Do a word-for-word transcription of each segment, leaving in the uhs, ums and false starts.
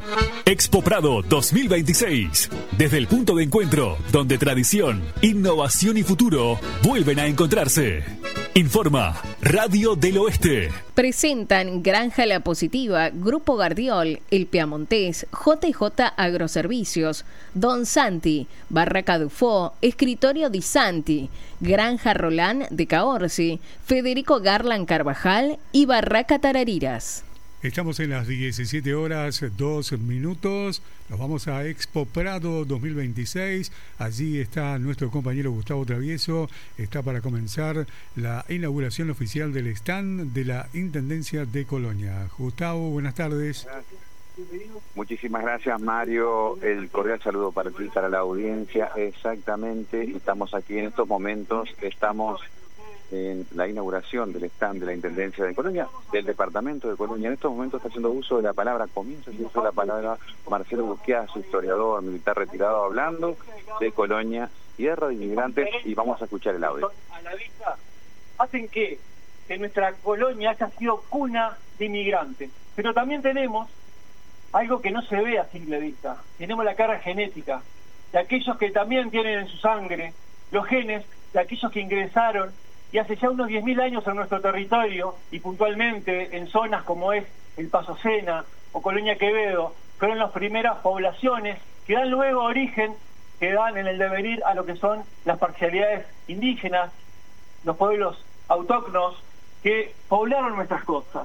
Expo Prado dos mil veintiséis. Desde el punto de encuentro, donde tradición, innovación y futuro vuelven a encontrarse. Informa Radio del Oeste. Presentan Granja La Positiva, Grupo Gardiol, El Piamontés, J y J Agroservicios, Don Santi, Barraca Dufo, Escritorio Di Santi, Granja Rolán de Caorsi, Federico Garland Carvajal y Barraca Tarariras. Estamos en las diecisiete horas, dos minutos. Nos vamos a Expo Prado dos mil veintiséis. Allí está nuestro compañero Gustavo Travieso. Está para comenzar la inauguración oficial del stand de la Intendencia de Colonia. Gustavo, buenas tardes. Muchísimas gracias, Mario. El cordial saludo para ti, para la audiencia. Exactamente, estamos aquí en estos momentos. Estamos en la inauguración del stand de la Intendencia de Colonia, del Departamento de Colonia. En estos momentos está haciendo uso de la palabra, comienza haciendo uso de la palabra Marcelo Busquiazo, historiador, militar retirado, hablando de Colonia, tierra de inmigrantes, y vamos a escuchar el audio. A la vista hacen que, que nuestra Colonia haya sido cuna de inmigrantes, pero también tenemos algo que no se ve a simple vista. Tenemos la carga genética de aquellos que también tienen en su sangre los genes de aquellos que ingresaron y hace ya unos diez mil años en nuestro territorio, y puntualmente en zonas como es el Paso Sena o Colonia Quevedo, fueron las primeras poblaciones que dan luego origen, que dan en el devenir a lo que son las parcialidades indígenas, los pueblos autóctonos que poblaron nuestras costas.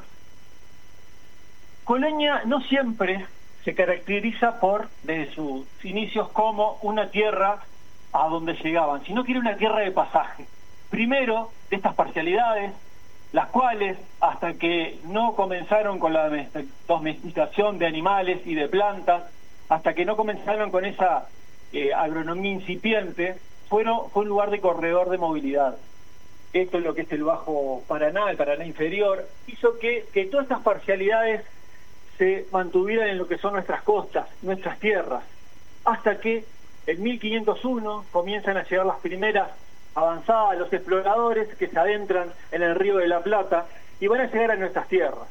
Colonia no siempre se caracteriza por, desde sus inicios, como una tierra a donde llegaban, sino que era una tierra de pasaje. Primero, de estas parcialidades, las cuales, hasta que no comenzaron con la domesticación de animales y de plantas, hasta que no comenzaron con esa eh, agronomía incipiente, fueron, fue un lugar de corredor de movilidad. Esto es lo que es el Bajo Paraná, el Paraná inferior, hizo que, que todas estas parcialidades se mantuvieran en lo que son nuestras costas, nuestras tierras, hasta que en mil quinientos uno comienzan a llegar las primeras avanzadas, los exploradores que se adentran en el Río de la Plata y van a llegar a nuestras tierras.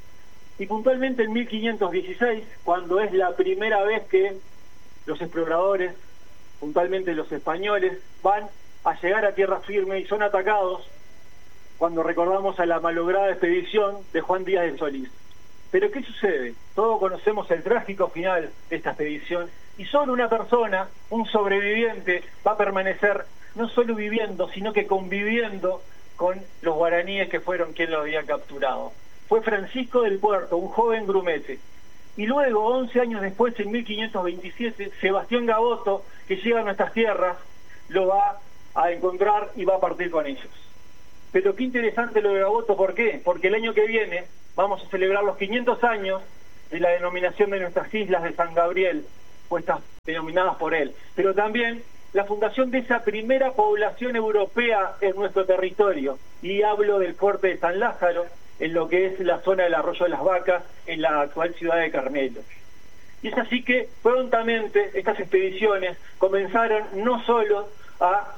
Y puntualmente en mil quinientos dieciséis, cuando es la primera vez que los exploradores, puntualmente los españoles, van a llegar a tierra firme y son atacados, cuando recordamos a la malograda expedición de Juan Díaz de Solís. Pero ¿qué sucede? Todos conocemos el trágico final de esta expedición, y solo una persona, un sobreviviente, va a permanecer no solo viviendo, sino que conviviendo con los guaraníes que fueron quien lo había capturado. Fue Francisco del Puerto, un joven grumete. Y luego, once años después, en mil quinientos veintisiete, Sebastián Gaboto, que llega a nuestras tierras, lo va a encontrar y va a partir con ellos. Pero qué interesante lo de Gaboto, ¿por qué? Porque el año que viene vamos a celebrar los quinientos años de la denominación de nuestras islas de San Gabriel, puestas denominadas por él. Pero también la fundación de esa primera población europea en nuestro territorio, y hablo del fuerte de San Lázaro, en lo que es la zona del Arroyo de las Vacas, en la actual ciudad de Carmelo. Y es así que prontamente estas expediciones comenzaron no solo a,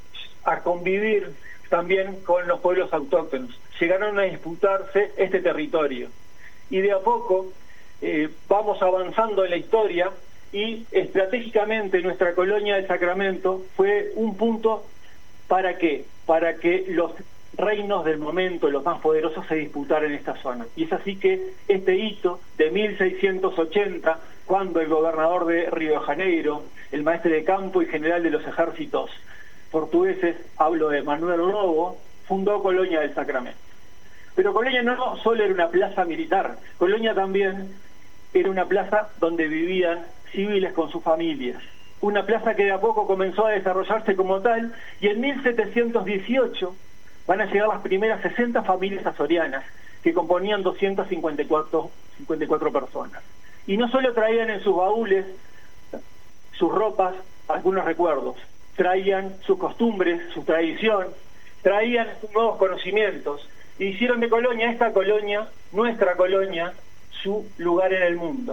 a convivir también con los pueblos autóctonos, llegaron a disputarse este territorio. Y de a poco eh, vamos avanzando en la historia, y estratégicamente nuestra colonia del Sacramento fue un punto para qué, para que los reinos del momento, los más poderosos, se disputaran en esta zona. Y es así que este hito de mil seiscientos ochenta, cuando el gobernador de Río de Janeiro, el maestre de campo y general de los ejércitos portugueses, hablo de Manuel Lobo, fundó Colonia del Sacramento. Pero Colonia no solo era una plaza militar, Colonia también era una plaza donde vivían civiles con sus familias. Una plaza que de a poco comenzó a desarrollarse como tal, y en mil setecientos dieciocho van a llegar las primeras sesenta familias azorianas, que componían doscientas cincuenta y cuatro personas. Y no solo traían en sus baúles sus ropas, algunos recuerdos, traían sus costumbres, su tradición, traían nuevos conocimientos, e hicieron de Colonia, esta colonia, nuestra colonia, su lugar en el mundo.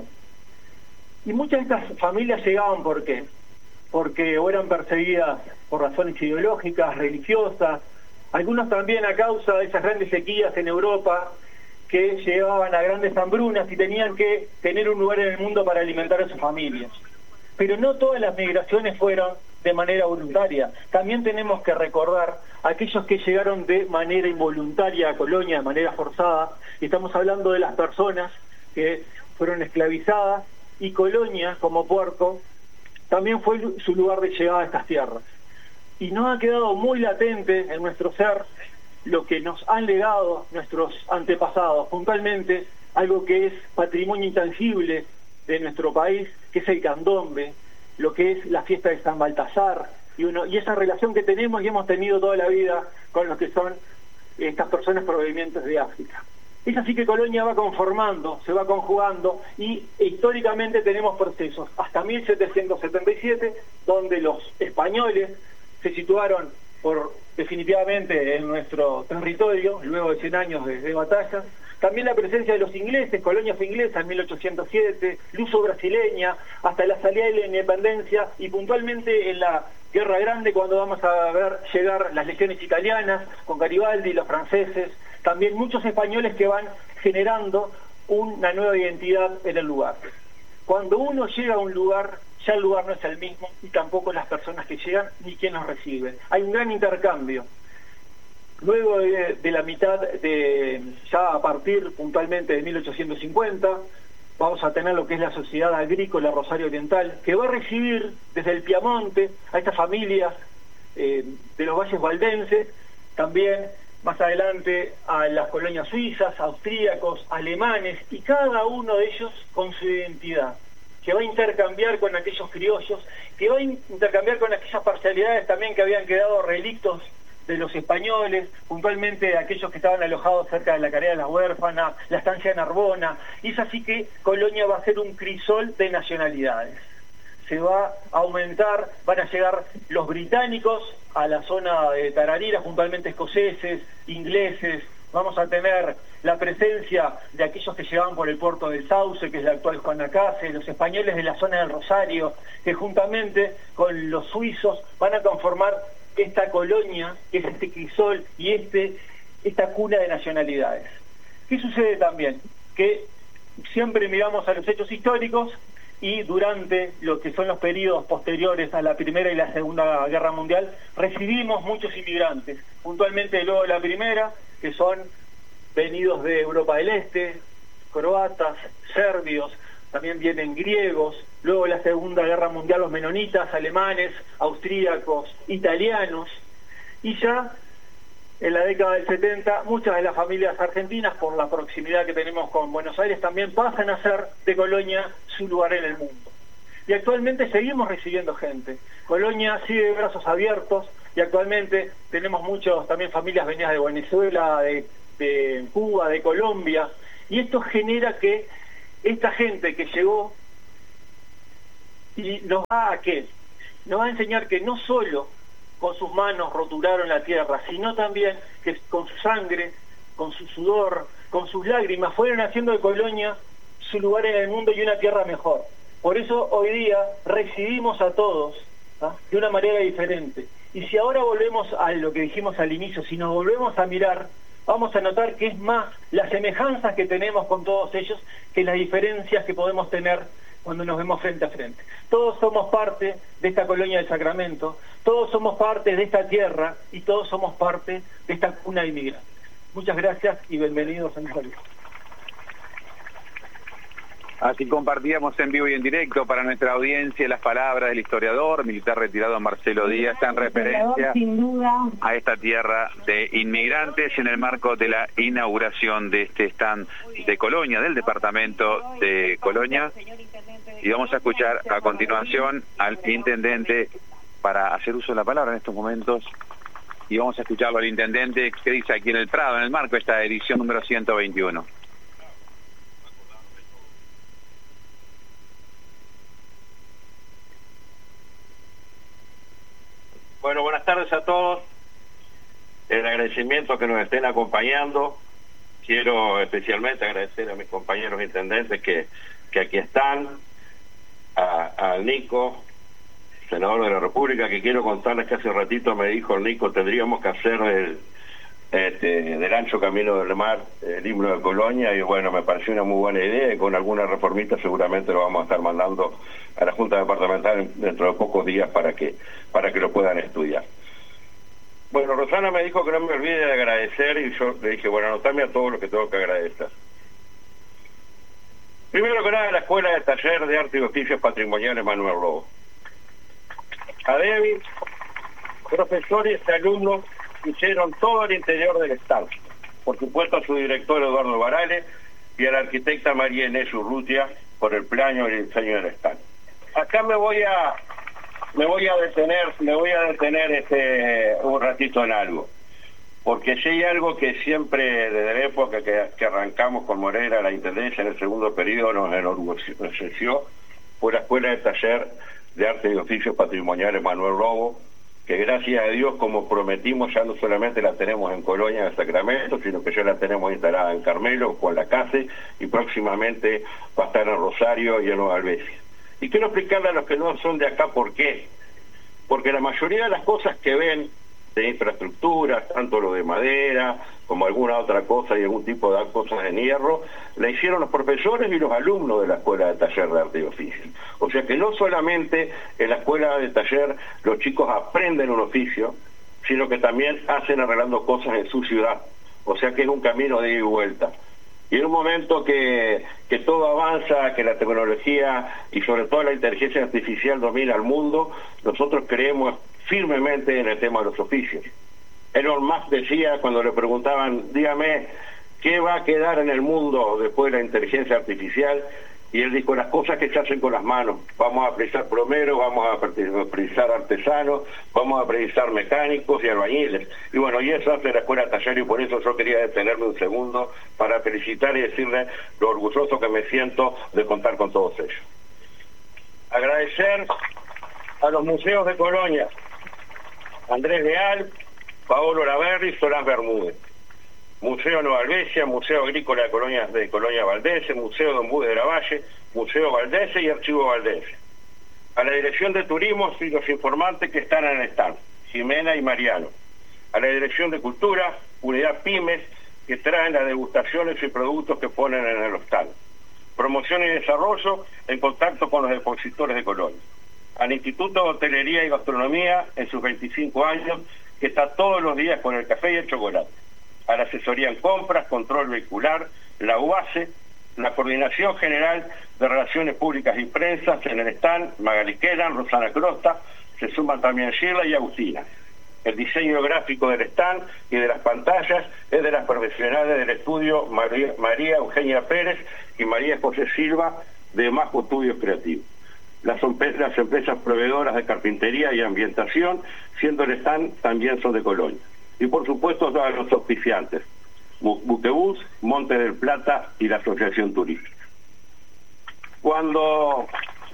Y muchas de estas familias llegaban, ¿por qué? Porque o eran perseguidas por razones ideológicas, religiosas, algunos también a causa de esas grandes sequías en Europa, que llegaban a grandes hambrunas y tenían que tener un lugar en el mundo para alimentar a sus familias. Pero no todas las migraciones fueron de manera voluntaria. También tenemos que recordar a aquellos que llegaron de manera involuntaria a Colonia, de manera forzada, y estamos hablando de las personas que fueron esclavizadas, y Colonia, como puerto, también fue su lugar de llegada a estas tierras. Y nos ha quedado muy latente en nuestro ser lo que nos han legado nuestros antepasados, puntualmente algo que es patrimonio intangible de nuestro país, que es el candombe, lo que es la fiesta de San Baltasar, y, uno, y esa relación que tenemos y hemos tenido toda la vida con los que son estas personas provenientes de África. Es así que Colonia va conformando, se va conjugando, y históricamente tenemos procesos hasta mil setecientos setenta y siete, donde los españoles se situaron por definitivamente en nuestro territorio, luego de cien años de, de batalla. También la presencia de los ingleses, Colonia fue inglesa en mil ochocientos siete, luso brasileña, hasta la salida de la independencia, y puntualmente en la Guerra Grande, cuando vamos a ver llegar las legiones italianas con Garibaldi, los franceses, también muchos españoles que van generando una nueva identidad en el lugar. Cuando uno llega a un lugar, ya el lugar no es el mismo, y tampoco las personas que llegan ni quien los recibe. Hay un gran intercambio. Luego de, de la mitad de, ya a partir puntualmente de mil ochocientos cincuenta, vamos a tener lo que es la Sociedad Agrícola Rosario Oriental, que va a recibir desde el Piamonte a estas familias eh, de los valles valdenses, también más adelante a las colonias suizas, austríacos, alemanes, y cada uno de ellos con su identidad, que va a intercambiar con aquellos criollos, que va a intercambiar con aquellas parcialidades también que habían quedado relictos de los españoles, puntualmente aquellos que estaban alojados cerca de la Carrera de las Huérfanas, la estancia de Narbona, y es así que Colonia va a ser un crisol de nacionalidades. Se va a aumentar, van a llegar los británicos a la zona de Tararira, puntualmente escoceses, ingleses, vamos a tener la presencia de aquellos que llegaban por el puerto del Sauce, que es la actual Juanacase, los españoles de la zona del Rosario, que juntamente con los suizos van a conformar esta colonia, que es este crisol y este esta cuna de nacionalidades. ¿Qué sucede también? Que siempre miramos a los hechos históricos, y durante lo que son los periodos posteriores a la Primera y la Segunda Guerra Mundial recibimos muchos inmigrantes, puntualmente luego de la Primera, que son venidos de Europa del Este, croatas, serbios, también vienen griegos, luego de la Segunda Guerra Mundial los menonitas, alemanes, austríacos, italianos, y ya en la década del setenta muchas de las familias argentinas, por la proximidad que tenemos con Buenos Aires, también pasan a ser de Colonia su lugar en el mundo. Y actualmente seguimos recibiendo gente. Colonia sigue de brazos abiertos, y actualmente tenemos muchos también familias venidas de Venezuela, de, de Cuba, de Colombia, y esto genera que esta gente que llegó y nos va a qué, nos va a enseñar que no solo con sus manos roturaron la tierra, sino también que con su sangre, con su sudor, con sus lágrimas, fueron haciendo de Colonia su lugar en el mundo y una tierra mejor. Por eso hoy día recibimos a todos, ¿ah?, de una manera diferente. Y si ahora volvemos a lo que dijimos al inicio, si nos volvemos a mirar, vamos a notar que es más las semejanzas que tenemos con todos ellos que las diferencias que podemos tener cuando nos vemos frente a frente. Todos somos parte de esta colonia del Sacramento, todos somos parte de esta tierra, y todos somos parte de esta cuna de inmigrantes. Muchas gracias y bienvenidos a mi país. Así compartíamos en vivo y en directo para nuestra audiencia las palabras del historiador militar retirado Marcelo Díaz en referencia sin duda a esta tierra de inmigrantes en el marco de la inauguración de este stand de Colonia, del departamento de Colonia. Y vamos a escuchar a continuación al intendente para hacer uso de la palabra en estos momentos, y vamos a escucharlo al intendente que dice aquí en el Prado, en el marco de esta edición número ciento veintiuno. Bueno, buenas tardes a todos. El agradecimiento que nos estén acompañando. Quiero especialmente agradecer a mis compañeros intendentes que, que aquí están, a, a Nico, senador de la República, que quiero contarles que hace ratito me dijo el Nico, tendríamos que hacer el, este, del ancho camino del mar, el himno de Colonia, y bueno, me pareció una muy buena idea, y con alguna reformita seguramente lo vamos a estar mandando a la Junta Departamental dentro de pocos días para que, para que lo puedan estudiar. Bueno, Rosana me dijo que no me olvide de agradecer, y yo le dije, bueno, anotame a todos los que tengo que agradecer. Primero que nada, la Escuela de Taller de Arte y Oficios Patrimoniales Manuel Lobo. A Debbie, profesores y alumnos hicieron todo el interior del stand. Por supuesto a su director Eduardo Barale y a la arquitecta María Inés Urrutia por el plano y el diseño del stand. Acá me voy a me voy a detener, me voy a detener este un ratito en algo. Porque si hay algo que siempre, desde la época que, que arrancamos con Morera, la Intendencia en el segundo periodo nos enorgulleció, fue la Escuela de Taller de Arte y Oficios Patrimoniales Manuel Lobo, que gracias a Dios, como prometimos, ya no solamente la tenemos en Colonia, en Sacramento, sino que ya la tenemos instalada en Carmelo, con la CASE, y próximamente va a estar en Rosario y en Nueva Albesia. Y quiero explicarle a los que no son de acá por qué. Porque la mayoría de las cosas que ven de infraestructura, tanto lo de madera como alguna otra cosa y algún tipo de cosas en hierro, la hicieron los profesores y los alumnos de la Escuela de Taller de Arte y Oficio. O sea que no solamente en la Escuela de Taller los chicos aprenden un oficio, sino que también hacen arreglando cosas en su ciudad. O sea que es un camino de ida y vuelta. Y en un momento que, que todo avanza, que la tecnología y sobre todo la inteligencia artificial domina el mundo, nosotros creemos firmemente en el tema de los oficios. Elon Musk decía cuando le preguntaban, dígame, ¿qué va a quedar en el mundo después de la inteligencia artificial? Y él dijo, las cosas que se hacen con las manos. Vamos a precisar plomeros, vamos a precisar artesanos, vamos a precisar mecánicos y albañiles. Y bueno, y eso hace la Escuela de Taller, y por eso yo quería detenerme un segundo para felicitar y decirle lo orgulloso que me siento de contar con todos ellos. Agradecer a los museos de Colonia, Andrés Leal, Paolo Laverri y Solán Bermúdez. Museo Nueva Albesia, Museo Agrícola de Colonia, de Colonia Valdese, Museo Don Bú de la Valle, Museo Valdese y Archivo Valdese. A la Dirección de Turismo y los informantes que están en el stand, Jimena y Mariano. A la Dirección de Cultura, Unidad Pymes, que traen las degustaciones y productos que ponen en el stand. Promoción y Desarrollo, en contacto con los expositores de Colonia. Al Instituto de Hotelería y Gastronomía, en sus veinticinco años, que está todos los días con el café y el chocolate. A la Asesoría en Compras, Control Vehicular, la U A C E, la Coordinación General de Relaciones Públicas y Prensas en el stand, Magali Quelan, Rosana Crosta, se suman también Sheila y Agustina. El diseño gráfico del stand y de las pantallas es de las profesionales del estudio María, María Eugenia Pérez y María José Silva de Masco Estudios Creativos. Las, las empresas proveedoras de carpintería y ambientación, siendo el stand, también son de Colonia. Y por supuesto todos los auspiciantes, Buquebús, Monte del Plata y la Asociación Turística. Cuando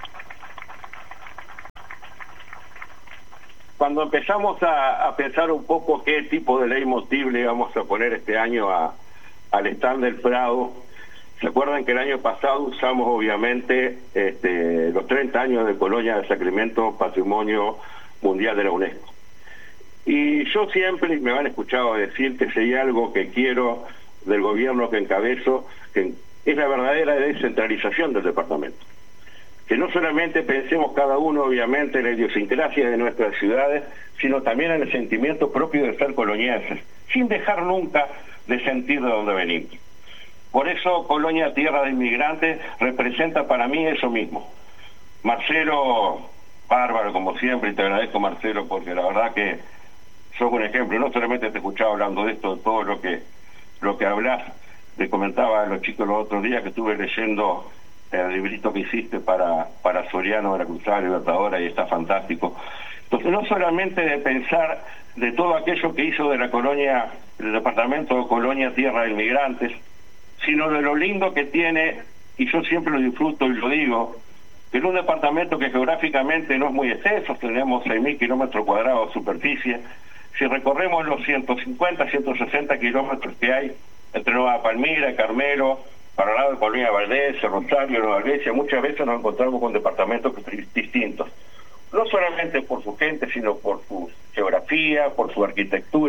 cuando empezamos a, a pensar un poco qué tipo de leitmotiv le íbamos a poner este año a, al stand del Prado, ¿se acuerdan que el año pasado usamos obviamente este, los treinta años de Colonia de Sacramento, Patrimonio Mundial de la UNESCO? Y yo siempre me han escuchado decir que si hay algo que quiero del gobierno que encabezo, que es la verdadera descentralización del departamento. Que no solamente pensemos cada uno obviamente en la idiosincrasia de nuestras ciudades, sino también en el sentimiento propio de ser colonienses, sin dejar nunca de sentir de dónde venimos. Por eso Colonia Tierra de Inmigrantes representa para mí eso mismo. Marcelo, bárbaro como siempre, y te agradezco Marcelo porque la verdad que sos un ejemplo. No solamente te he escuchado hablando de esto, de todo lo que lo que hablas. Te comentaba a los chicos los otros días que estuve leyendo el librito que hiciste para, para Soriano de la Cruzada Libertadora y está fantástico. Entonces no solamente de pensar de todo aquello que hizo de la colonia, el departamento de Colonia Tierra de Inmigrantes, sino de lo lindo que tiene, y yo siempre lo disfruto y lo digo, que en un departamento que geográficamente no es muy extenso, tenemos seis mil kilómetros cuadrados de superficie. Si recorremos los ciento cincuenta, ciento sesenta kilómetros que hay entre Nueva Palmira, Carmelo, para el lado de Colonia Valdese, Rosario, Nueva Albesia, muchas veces nos encontramos con departamentos distintos. No solamente por su gente, sino por su geografía, por su arquitectura,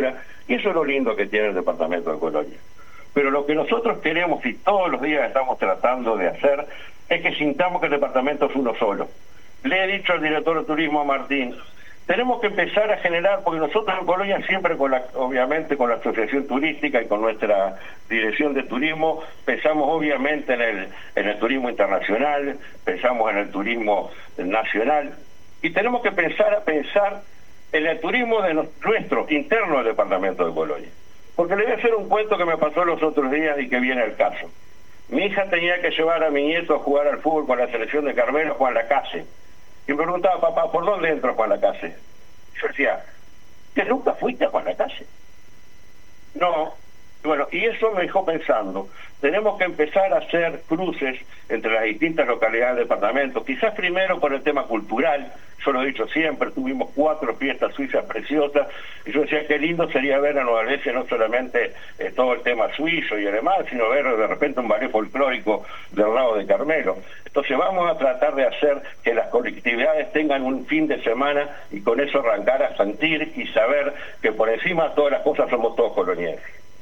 Y eso es lo lindo que tiene el departamento de Colonia. Pero lo que nosotros queremos y todos los días estamos tratando de hacer es que sintamos que el departamento es uno solo. Le he dicho al director de turismo, a Martín, tenemos que empezar a generar, porque nosotros en Colonia siempre, con la, obviamente con la asociación turística y con nuestra dirección de turismo, pensamos obviamente en el, en el turismo internacional, pensamos en el turismo nacional, y tenemos que pensar a pensar en el turismo de nuestro, interno del departamento de Colonia. Porque le voy a hacer un cuento que me pasó los otros días y que viene al caso. Mi hija tenía que llevar a mi nieto a jugar al fútbol con la selección de Carmelo, Juan Lacase. Y me preguntaba, papá, ¿por dónde entro a Juan Lacase? Yo decía, ¿que nunca fuiste a Juan Lacase? No. Bueno, y eso me dejó pensando, tenemos que empezar a hacer cruces entre las distintas localidades del departamento, quizás primero por el tema cultural. Yo lo he dicho siempre, tuvimos cuatro fiestas suizas preciosas, y yo decía qué lindo sería ver a Nueva Albesia no solamente eh, todo el tema suizo y alemán, sino ver de repente un ballet folclórico del lado de Carmelo. Entonces vamos a tratar de hacer que las colectividades tengan un fin de semana y con eso arrancar a sentir y saber que por encima de todas las cosas somos todos coloniales.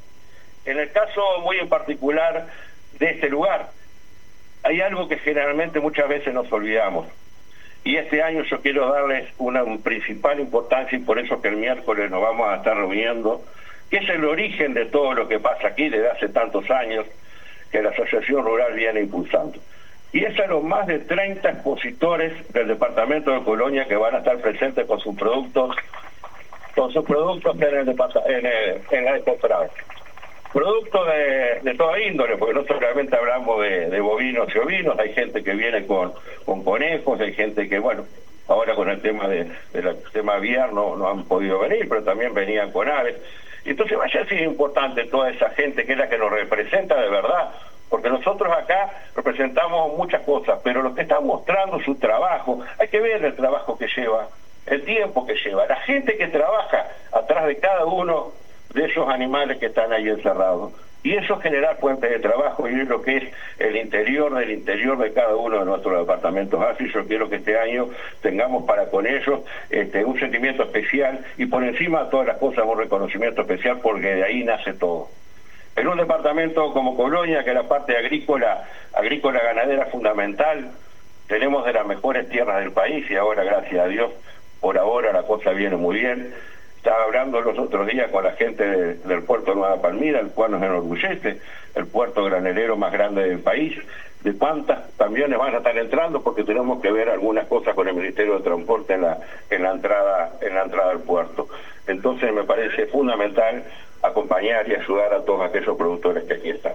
En el caso muy en particular de este lugar, hay algo que generalmente muchas veces nos olvidamos. Y este año yo quiero darles una principal importancia, y por eso que el miércoles nos vamos a estar reuniendo, que es el origen de todo lo que pasa aquí desde hace tantos años, que la Asociación Rural viene impulsando. Y es a los más de treinta expositores del departamento de Colonia que van a estar presentes con sus productos, con sus productos en el en el, en el expostorado. Productos de, de toda índole, porque no solamente hablamos de, de bovinos y ovinos, hay gente que viene con, con conejos, hay gente que, bueno, ahora con el tema de, del tema aviar no, no han podido venir, pero también venían con aves. Y entonces vaya si es importante toda esa gente que es la que nos representa de verdad, porque nosotros acá representamos muchas cosas, pero los que están mostrando su trabajo, hay que ver el trabajo que lleva, el tiempo que lleva, la gente que trabaja atrás de cada uno de esos animales que están ahí encerrados. Y eso genera fuentes de trabajo, y es lo que es el interior del interior de cada uno de nuestros departamentos. Así yo quiero que este año tengamos para con ellos este, un sentimiento especial, y por encima de todas las cosas un reconocimiento especial, porque de ahí nace todo. En un departamento como Colonia, que es la parte agrícola, agrícola ganadera fundamental, tenemos de las mejores tierras del país, y ahora, gracias a Dios, por ahora la cosa viene muy bien. Estaba hablando los otros días con la gente de, del puerto de Nueva Palmira, el cual nos enorgullece, el puerto granelero más grande del país, de cuántas camiones van a estar entrando, porque tenemos que ver algunas cosas con el Ministerio de Transporte en la, en la entrada, en la entrada al puerto. Entonces me parece fundamental acompañar y ayudar a todos aquellos productores que aquí están.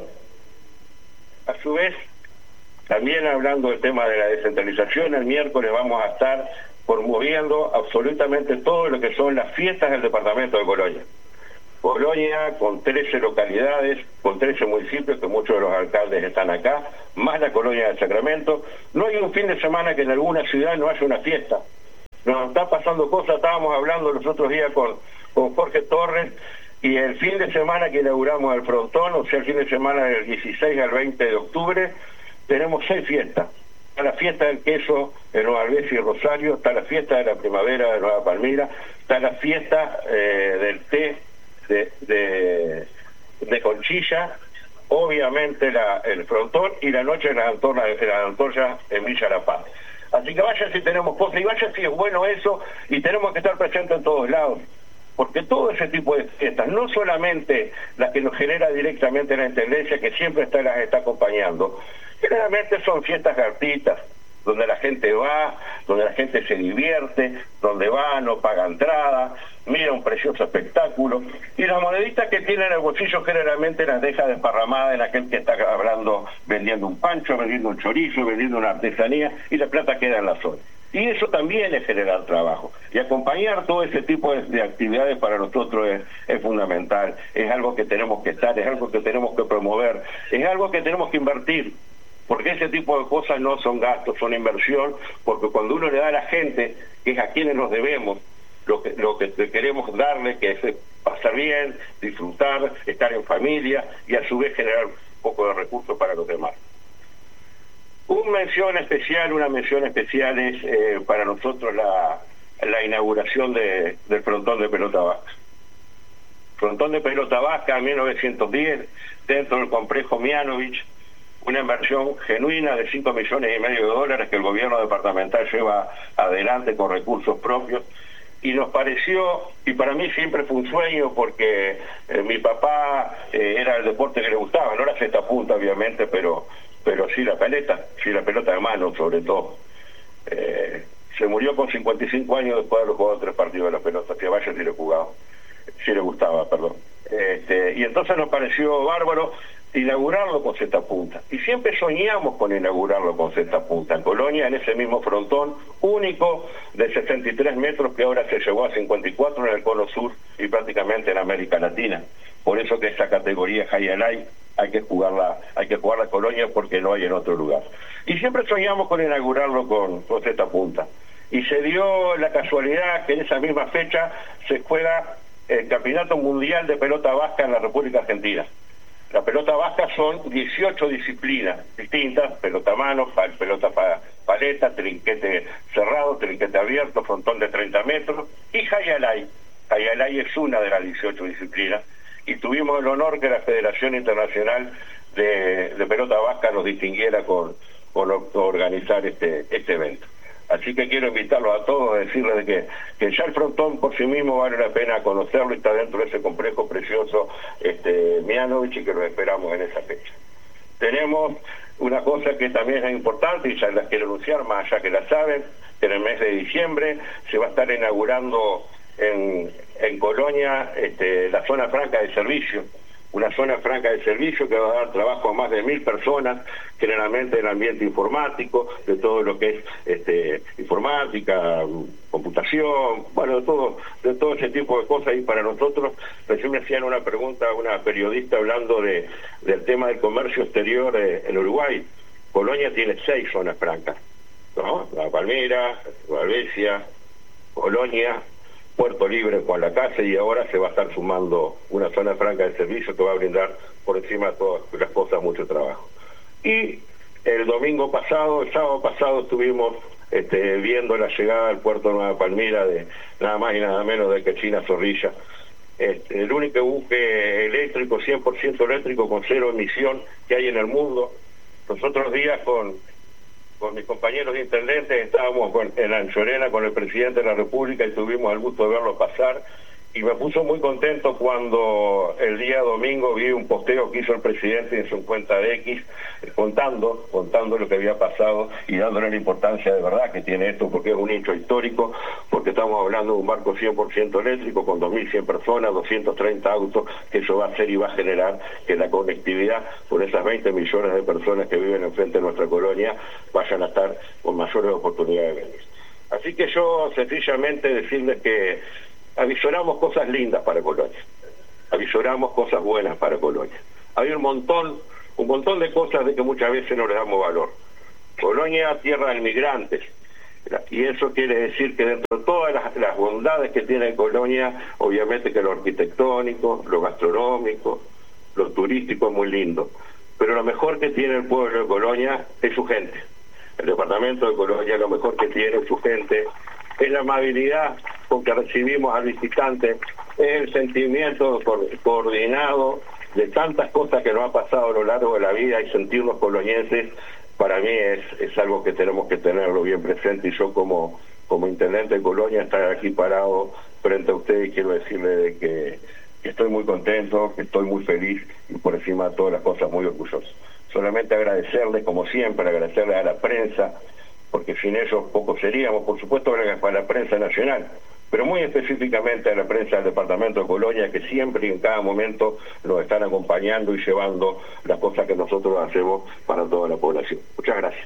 A su vez, también hablando del tema de la descentralización, el miércoles vamos a estar promoviendo absolutamente todo lo que son las fiestas del departamento de Colonia. Colonia con trece localidades, con trece municipios, que muchos de los alcaldes están acá, más la Colonia de Sacramento. No hay un fin de semana que en alguna ciudad no haya una fiesta. Nos está pasando cosas, estábamos hablando los otros días con, con Jorge Torres, y el fin de semana que inauguramos el frontón, o sea el fin de semana del dieciséis al veinte de octubre, tenemos seis fiestas. Está la fiesta del queso en Nueva Albesia y Rosario, está la fiesta de la primavera de Nueva Palmira, está la fiesta eh, del té de, de, de Conchilla, obviamente la, el frontón, y la noche de la antorcha, de la antorcha en Villa La Paz. Así que vaya si tenemos cosas, y vaya si es bueno eso, y tenemos que estar presentes en todos lados, porque todo ese tipo de fiestas, no solamente las que nos genera directamente la Intendencia, que siempre está, las está acompañando, generalmente son fiestas gratuitas, donde la gente va, donde la gente se divierte, donde va, no paga entrada, mira un precioso espectáculo, y las moneditas que tiene en el bolsillo generalmente las deja desparramadas en aquel que está hablando, vendiendo un pancho, vendiendo un chorizo, vendiendo una artesanía, y la plata queda en la zona. Y eso también es generar trabajo, y acompañar todo ese tipo de, de actividades para nosotros es, es fundamental, es algo que tenemos que estar, es algo que tenemos que promover, es algo que tenemos que invertir, porque ese tipo de cosas no son gastos, son inversión, porque cuando uno le da a la gente, que es a quienes nos debemos, lo que, lo que queremos darle, que es pasar bien, disfrutar, estar en familia, y a su vez generar un poco de recursos para los demás. Una mención especial, una mención especial es eh, para nosotros la, la inauguración de, del frontón de pelota vasca. frontón de pelota vasca, mil novecientos diez, dentro del complejo Mianovich, una inversión genuina de cinco millones y medio de dólares que el gobierno departamental lleva adelante con recursos propios. Y nos pareció, y para mí siempre fue un sueño, porque eh, mi papá eh, era el deporte que le gustaba, no la cesta punta obviamente, pero pero sí la pelota, sí la pelota de mano sobre todo. Eh, se murió con cincuenta y cinco años después de haber jugado tres partidos de la pelota, que vaya si le jugaba, si le gustaba, perdón. Este, y entonces nos pareció bárbaro inaugurarlo con cesta punta. Y siempre soñamos con inaugurarlo con cesta punta. En Colonia, en ese mismo frontón único de sesenta y tres metros que ahora se llevó a cincuenta y cuatro en el Cono Sur y prácticamente en América Latina. Por eso que esta categoría High and High hay que jugarla, hay que jugarla en Colonia porque no hay en otro lugar. Y siempre soñamos con inaugurarlo con, con cesta punta. Y se dio la casualidad que en esa misma fecha se juega el Campeonato Mundial de Pelota Vasca en la República Argentina. La pelota vasca son dieciocho disciplinas distintas: pelota a mano, pelota pa, paleta, trinquete cerrado, trinquete abierto, frontón de treinta metros y Hayalay. Hayalay es una de las dieciocho disciplinas y tuvimos el honor que la Federación Internacional de, de Pelota Vasca nos distinguiera con, con organizar este, este evento. Así que quiero invitarlos a todos a decirles de que, que ya el frontón por sí mismo vale la pena conocerlo y está dentro de ese complejo precioso este, Mianovich, y que lo esperamos en esa fecha. Tenemos una cosa que también es importante y ya las quiero anunciar, más allá que la saben, que en el mes de diciembre se va a estar inaugurando en, en Colonia este, la zona franca de servicio. Una zona franca de servicio que va a dar trabajo a más de mil personas, generalmente en el ambiente informático, de todo lo que es este, informática, computación, bueno, de todo, de todo ese tipo de cosas. Y para nosotros, recién me hacían una pregunta a una periodista hablando de del tema del comercio exterior eh, en Uruguay. Colonia tiene seis zonas francas, ¿no? La Palmira, Valvesia, Colonia, Puerto Libre, Juan Lacase, y ahora se va a estar sumando una zona franca de servicio que va a brindar por encima de todas las cosas mucho trabajo. Y el domingo pasado, el sábado pasado, estuvimos este, viendo la llegada al puerto de Nueva Palmira de nada más y nada menos de que China Zorrilla, este, el único buque eléctrico, cien por ciento eléctrico, con cero emisión que hay en el mundo. Los otros días con... con mis compañeros de intendentes estábamos con, en Anchorena con el presidente de la República y tuvimos el gusto de verlo pasar, y me puso muy contento cuando el día domingo vi un posteo que hizo el presidente en su cuenta de X eh, contando, contando lo que había pasado y dándole la importancia de verdad que tiene esto, porque es un hecho histórico, porque estamos hablando de un barco cien por ciento eléctrico con dos mil cien personas, doscientos treinta autos, que eso va a hacer y va a generar que la conectividad con esas veinte millones de personas que viven enfrente de nuestra colonia vayan a estar con mayores oportunidades de venir. Así que yo sencillamente decirles que avisoramos cosas lindas para Colonia, avisoramos cosas buenas para Colonia. Hay un montón, un montón de cosas de que muchas veces no le damos valor. Colonia, tierra de inmigrantes, y eso quiere decir que dentro de todas las, las bondades que tiene Colonia, obviamente que lo arquitectónico, lo gastronómico, lo turístico es muy lindo, pero lo mejor que tiene el pueblo de Colonia es su gente. El departamento de Colonia lo mejor que tiene es su gente, es la amabilidad con que recibimos al visitante, es el sentimiento coordinado de tantas cosas que nos ha pasado a lo largo de la vida, y sentirnos colonienses para mí es, es algo que tenemos que tenerlo bien presente. Y yo como, como intendente de Colonia, estar aquí parado frente a ustedes, quiero decirle de que, que estoy muy contento, que estoy muy feliz y por encima de todas las cosas muy orgulloso. Solamente agradecerles, como siempre, agradecerles a la prensa, porque sin ellos poco seríamos, por supuesto, para la prensa nacional, pero muy específicamente a la prensa del departamento de Colonia, que siempre y en cada momento nos están acompañando y llevando las cosas que nosotros hacemos para toda la población. Muchas gracias.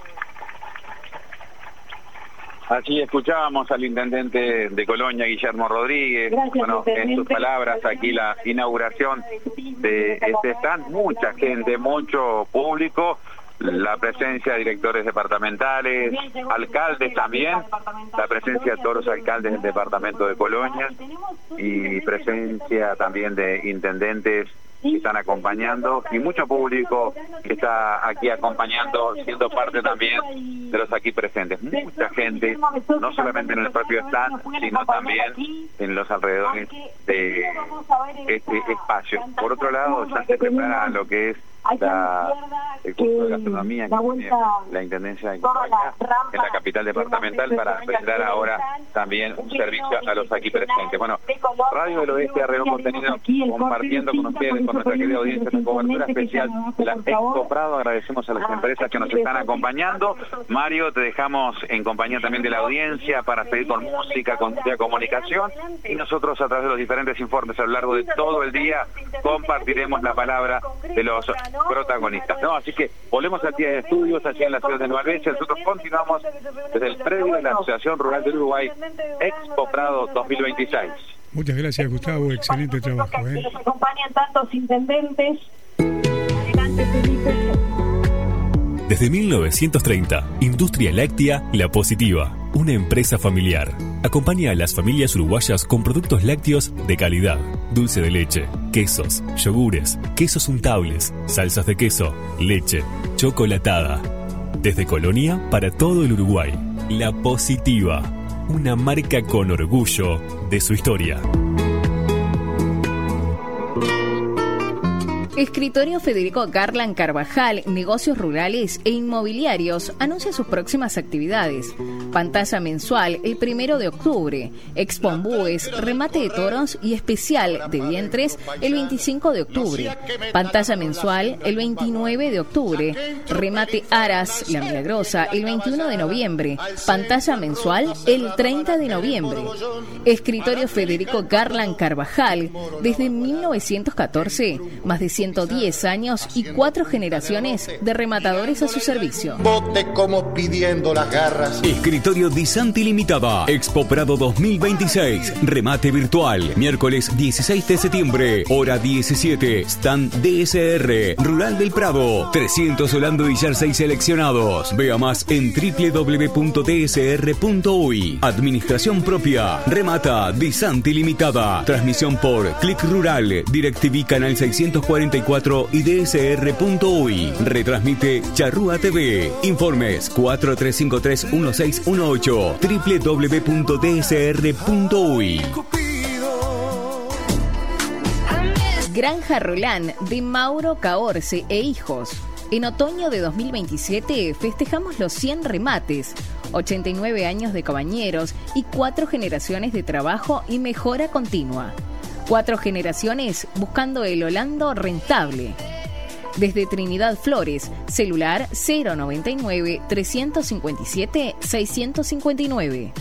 Así escuchábamos al intendente de Colonia, Guillermo Rodríguez. Gracias, bueno, en sus palabras aquí la inauguración de este stand, mucha gente, mucho público, la presencia de directores departamentales, alcaldes también, la presencia de todos los alcaldes del departamento de Colonia y presencia también de intendentes que están acompañando y mucho público que está aquí acompañando, siendo parte también de los aquí presentes. Mucha gente, no solamente en el propio stand, sino también en los alrededores de este espacio. Por otro lado, ya se prepara lo que es la, el curso de gastronomía que tiene la Intendencia de Quimbaya en la capital departamental para brindar ahora también un servicio a los aquí presentes. Bueno, Radio del Oeste arregló contenido compartiendo con ustedes, con nuestra querida audiencia, una cobertura especial de la Expo Prado. Agradecemos a las empresas que nos están acompañando. Mario, te dejamos en compañía también de la audiencia para seguir con música, con comunicación, y nosotros a través de los diferentes informes a lo largo de todo el día compartiremos la palabra de los protagonistas, ¿no? Así que volvemos al día de estudios allí en la ciudad de Nueva Albesia. Nosotros continuamos desde el predio de la Asociación Rural del Uruguay, Expo Prado dos mil veintiséis. Muchas gracias, Gustavo, excelente trabajo, ¿eh? Nos acompañan tantos intendentes. Adelante, Felipe. Desde mil novecientos treinta, Industria Láctea La Positiva, una empresa familiar. Acompaña a las familias uruguayas con productos lácteos de calidad, dulce de leche, quesos, yogures, quesos untables, salsas de queso, leche, chocolatada. Desde Colonia para todo el Uruguay, La Positiva, una marca con orgullo de su historia. Escritorio Federico Garland Carvajal, negocios rurales e inmobiliarios, anuncia sus próximas actividades. Pantalla mensual el primero de octubre, Expombúes, remate de toros y especial de vientres el veinticinco de octubre. Pantalla mensual el veintinueve de octubre, remate aras, la milagrosa, el veintiuno de noviembre. Pantalla mensual el treinta de noviembre. Escritorio Federico Garland Carvajal, desde mil novecientos catorce, más de ciento diez años y cuatro generaciones de rematadores a su servicio. Bote como pidiendo las garras. Escritorio Disanti Limitada, Expo Prado dos mil veintiséis, remate virtual, miércoles dieciséis de septiembre, hora diecisiete, stand D S R, Rural del Prado, trescientos Holando y Jersey seleccionados. Vea más en doble u doble u doble u punto d s r punto u y. Administración propia, remata Disanti Limitada, transmisión por Click Rural, DirecTV Canal seiscientos cuarenta y cuatro y D S R punto u y. Retransmite Charrúa T V. Informes cuatro tres cinco tres uno seis uno ocho, doble u doble u doble u punto d s r punto u y. Granja Rolán de Mauro Caorce e Hijos. En otoño de dos mil veintisiete festejamos los cien remates, ochenta y nueve años de cabañeros y cuatro generaciones de trabajo y mejora continua. Cuatro generaciones buscando el Holando rentable. Desde Trinidad Flores, celular cero noventa y nueve, trescientos cincuenta y siete, seiscientos cincuenta y nueve.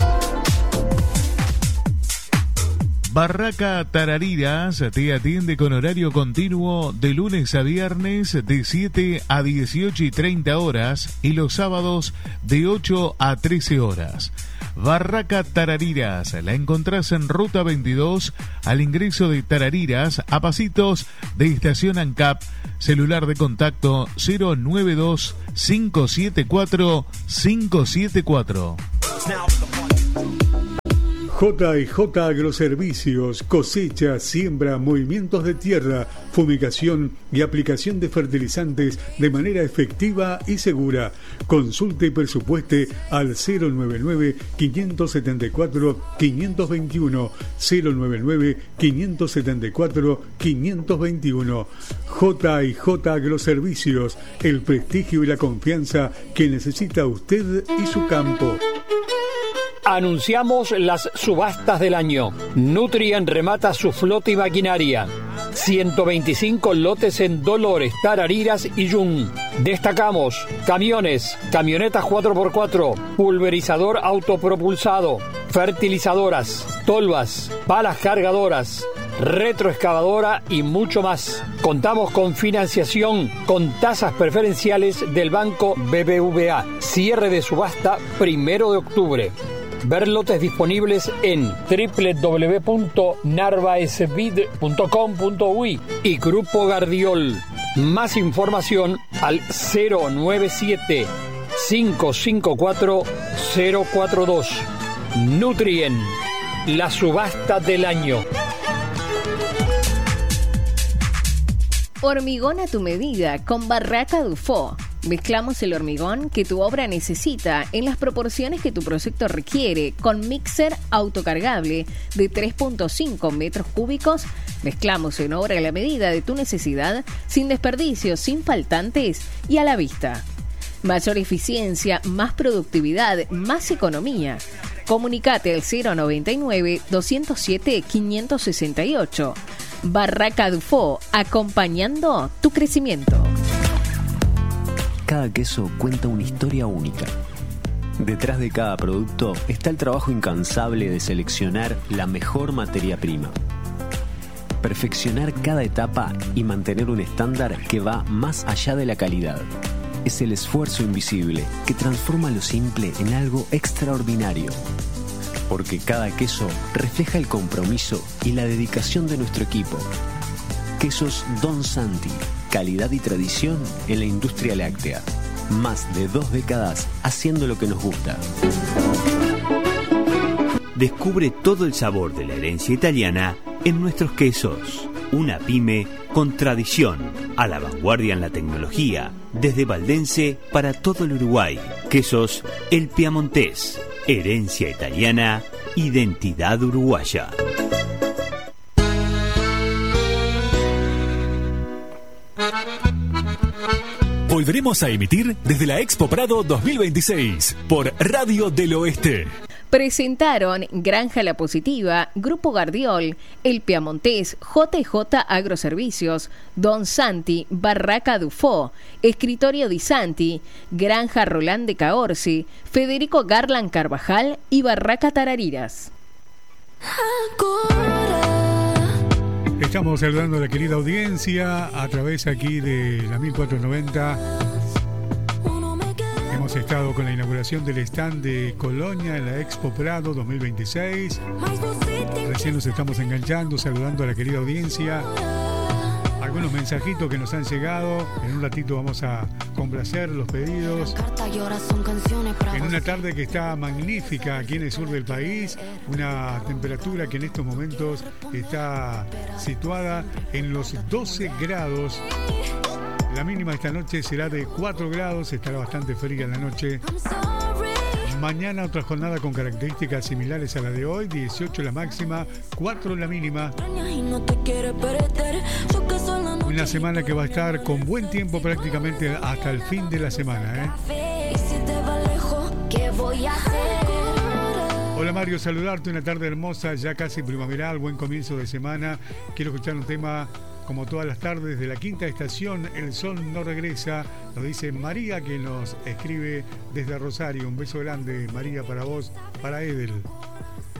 Barraca Tarariras te atiende con horario continuo de lunes a viernes de siete a dieciocho y treinta horas y los sábados de ocho a trece horas. Barraca Tarariras, la encontrás en Ruta veintidós, al ingreso de Tarariras, a pasitos de Estación ANCAP, celular de contacto cero nueve dos, cinco siete cuatro, cinco siete cuatro. J y J Agroservicios, cosecha, siembra, movimientos de tierra, fumigación y aplicación de fertilizantes de manera efectiva y segura. Consulte y presupueste al cero nueve nueve, cinco siete cuatro, cinco dos uno, cero nueve nueve, cinco siete cuatro, cinco dos uno. J y J Agroservicios, el prestigio y la confianza que necesita usted y su campo. Anunciamos las subastas del año. Nutrien remata su flota y maquinaria. ciento veinticinco lotes en Dolores, Tarariras y Yun. Destacamos camiones, camionetas cuatro por cuatro, pulverizador autopropulsado, fertilizadoras, tolvas, palas cargadoras, retroexcavadora y mucho más. Contamos con financiación con tasas preferenciales del Banco B B V A. Cierre de subasta primero de octubre. Ver lotes disponibles en doble u doble u doble u punto narvaesbid punto com punto u y y Grupo Gardiol. Más información al cero nueve siete, cinco cinco cuatro, cero cuatro dos. Nutrien, la subasta del año. Hormigón a tu medida con Barraca Dufo. Mezclamos el hormigón que tu obra necesita en las proporciones que tu proyecto requiere con mixer autocargable de tres punto cinco metros cúbicos. Mezclamos en obra a la medida de tu necesidad, sin desperdicios, sin faltantes y a la vista. Mayor eficiencia, más productividad, más economía. Comunicate al cero noventa y nueve, doscientos siete, quinientos sesenta y ocho. Barraca Dufo, acompañando tu crecimiento. Cada queso cuenta una historia única. Detrás de cada producto está el trabajo incansable de seleccionar la mejor materia prima. Perfeccionar cada etapa y mantener un estándar que va más allá de la calidad. Es el esfuerzo invisible que transforma lo simple en algo extraordinario. Porque cada queso refleja el compromiso y la dedicación de nuestro equipo. Quesos Don Santi, calidad y tradición en la industria láctea. Más de dos décadas haciendo lo que nos gusta. Descubre todo el sabor de la herencia italiana en nuestros quesos. Una pyme con tradición, a la vanguardia en la tecnología, desde Valdense para todo el Uruguay. Quesos El Piamontés, herencia italiana, identidad uruguaya. Volveremos a emitir desde la Expo Prado dos mil veintiséis por Radio del Oeste. Presentaron Granja La Positiva, Grupo Gardiol, El Piamontés, J y J Agroservicios, Don Santi, Barraca Dufo, Escritorio Di Santi, Granja Rolán de Caorsi, Federico Garland Carvajal y Barraca Tarariras. Estamos saludando a la querida audiencia a través aquí de la mil cuatrocientos noventa. Hemos estado con la inauguración del stand de Colonia en la Expo Prado dos mil veintiséis. Recién nos estamos enganchando, saludando a la querida audiencia. Algunos mensajitos que nos han llegado. En un ratito vamos a complacer los pedidos. En una tarde que está magnífica aquí en el sur del país. Una temperatura que en estos momentos está situada en los doce grados. La mínima esta noche será de cuatro grados, estará bastante fría en la noche. Mañana otra jornada con características similares a la de hoy, dieciocho la máxima, cuatro la mínima. Una semana que va a estar con buen tiempo prácticamente hasta el fin de la semana, ¿eh? Hola Mario, saludarte, una tarde hermosa, ya casi primaveral, buen comienzo de semana. Quiero escuchar un tema como todas las tardes de la quinta estación, El Sol No Regresa. Lo dice María, que nos escribe desde Rosario. Un beso grande, María, para vos, para Edel.